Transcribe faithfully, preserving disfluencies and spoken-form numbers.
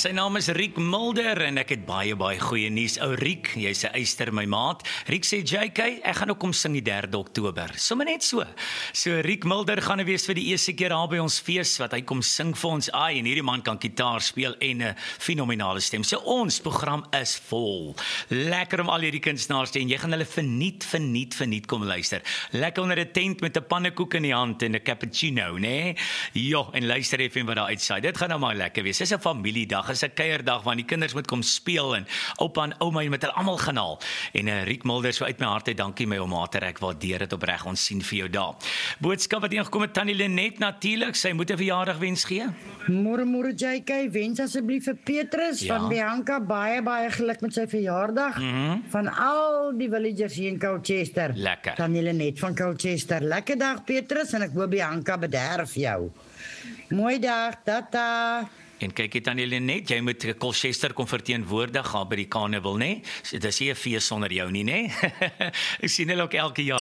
sy naam is Riek Mulder en ek het baie baie goeie nuus. Ou Riek, jy's 'n eyster my maat. Riek sê J K, ek gaan ook kom sing die derde Oktober. Sommige net so. So Riek Mulder gaan nou wees vir die eerste keer daar by ons fees wat hy kom sing vir ons. Ai, en hierdie man kan gitaar speel en 'n fenominale stem. So ons program is vol. Lekker om al hierdie kunstenaars te en jy gaan hulle verniet, verniet, verniet kom luister. Lekker onder 'n tent met 'n pannekoek in die hand en 'n cappuccino, né? Ja, en luister effe wat daar uitsaai. Dit gaan nou maar lekker wees. Dis 'n familiedag, is 'n kuierdag waar die kinders moet kom speel en oupa en ouma met hulle almal gaan haal. En uh, Riek Mulder, so uit my hart uit dankie my ouma, ek waardeer dit opreg. Ons sien vir jou daar. Boodskap wat ingekom het Tannie Lenet natuurlik, sy moet 'n verjaardag wens gee. Môre môre J K, wens asseblief vir Petrus Ja. van Bianca baie baie geluk met sy verjaardag. Mhm. Van al die villagers hier in Colchester. Lekker. Tannie net van Colchester. Lekker dag Petrus en ek hoop Bianca bederf jou. Mooi dag, tata. En kyk jy Tannie Lenet, jy moet Colchester kom verteenwoordig gaan by die carnaval, né? So, dis nie 'n fees sonder jou nie, né? Ek sien hulle ook elke jaar.